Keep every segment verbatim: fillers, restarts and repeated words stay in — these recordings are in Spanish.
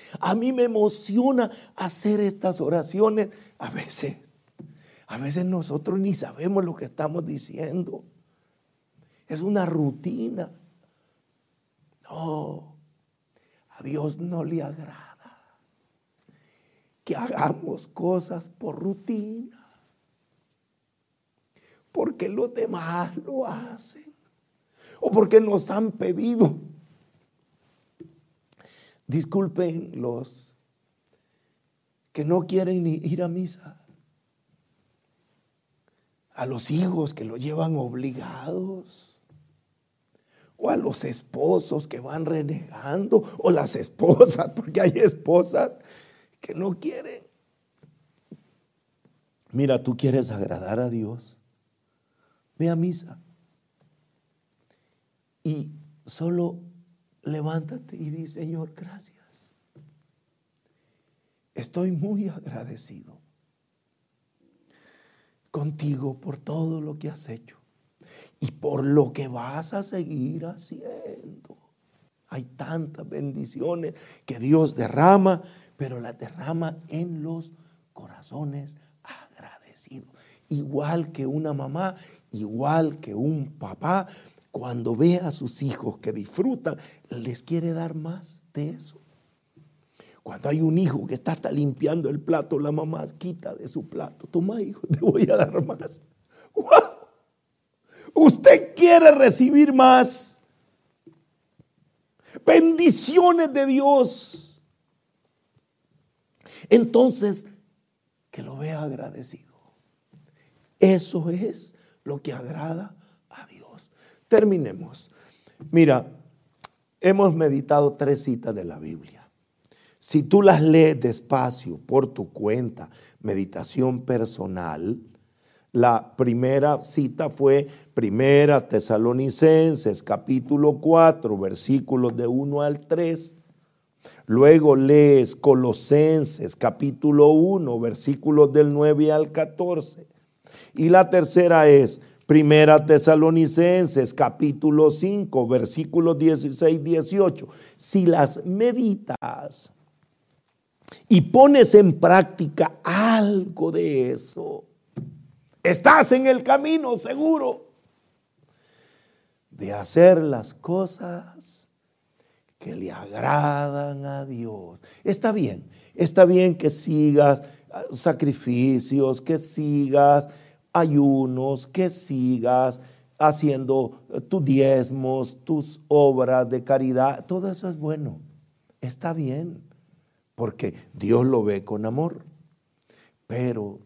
A mí me emociona hacer estas oraciones. A veces, a veces nosotros ni sabemos lo que estamos diciendo. Es una rutina. No, a Dios no le agrada que hagamos cosas por rutina, porque los demás lo hacen o porque nos han pedido. Disculpen los que no quieren ni ir a misa, a los hijos que lo llevan obligados, o a los esposos que van renegando, o las esposas, porque hay esposas que no quieren. Mira, tú quieres agradar a Dios, ve a misa y solo levántate y di: Señor, gracias. Estoy muy agradecido contigo por todo lo que has hecho y por lo que vas a seguir haciendo. Hay tantas bendiciones que Dios derrama, pero las derrama en los corazones agradecidos. Igual que una mamá, igual que un papá, cuando ve a sus hijos que disfrutan, les quiere dar más de eso. Cuando hay un hijo que está hasta limpiando el plato, la mamá quita de su plato: toma, hijo, te voy a dar más. ¡Wow! Usted quiere recibir más bendiciones de Dios. Entonces, que lo vea agradecido. Eso es lo que agrada a Dios. Terminemos. Mira, hemos meditado tres citas de la Biblia. Si tú las lees despacio por tu cuenta, meditación personal, la primera cita fue Primera Tesalonicenses, capítulo cuatro, versículos de uno al tres. Luego lees Colosenses, capítulo uno, versículos del nueve al catorce. Y la tercera es Primera Tesalonicenses, capítulo cinco, versículos dieciséis, dieciocho. Si las meditas y pones en práctica algo de eso, estás en el camino seguro de hacer las cosas que le agradan a Dios. Está bien, está bien que sigas sacrificios, que sigas ayunos, que sigas haciendo tus diezmos, tus obras de caridad. Todo eso es bueno, está bien, porque Dios lo ve con amor. Pero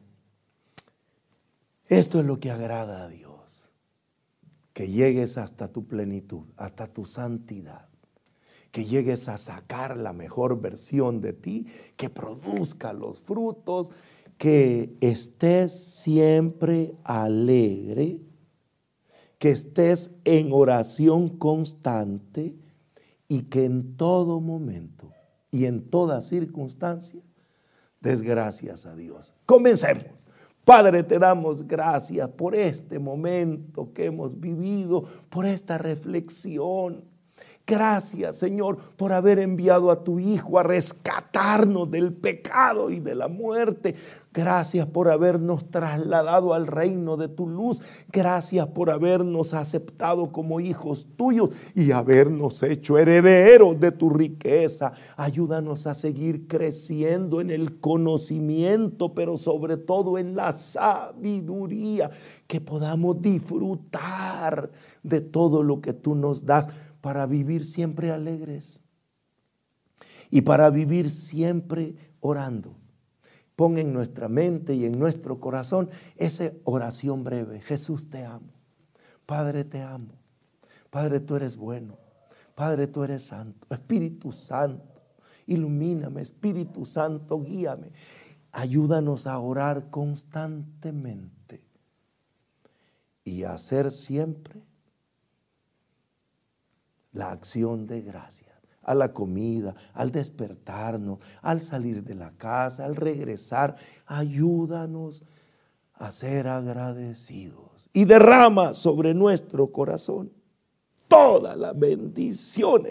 esto es lo que agrada a Dios, que llegues hasta tu plenitud, hasta tu santidad, que llegues a sacar la mejor versión de ti, que produzca los frutos, que estés siempre alegre, que estés en oración constante y que en todo momento y en toda circunstancia des gracias a Dios. Comencemos. Padre, te damos gracias por este momento que hemos vivido, por esta reflexión. Gracias, Señor, por haber enviado a tu Hijo a rescatarnos del pecado y de la muerte. Gracias por habernos trasladado al reino de tu luz. Gracias por habernos aceptado como hijos tuyos y habernos hecho herederos de tu riqueza. Ayúdanos a seguir creciendo en el conocimiento, pero sobre todo en la sabiduría, que podamos disfrutar de todo lo que tú nos das, para vivir siempre alegres y para vivir siempre orando. Pon en nuestra mente y en nuestro corazón esa oración breve: Jesús, te amo. Padre, te amo. Padre, tú eres bueno. Padre, tú eres santo. Espíritu Santo, ilumíname. Espíritu Santo, guíame. Ayúdanos a orar constantemente y a hacer siempre la acción de gracias, a la comida, al despertarnos, al salir de la casa, al regresar. Ayúdanos a ser agradecidos y derrama sobre nuestro corazón todas las bendiciones